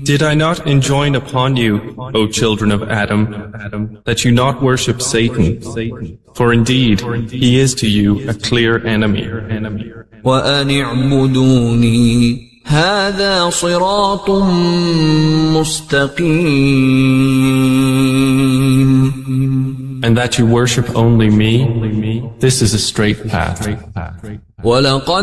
Did I not enjoin upon you, O children of Adam, that you not worship Satan? For indeed, he is to you a clear enemy. وَأَنِ اعْبُدُونِي هَذَا صِرَاطٌ مُسْتَقِيمٌ. And that you worship only me, this is a straight path.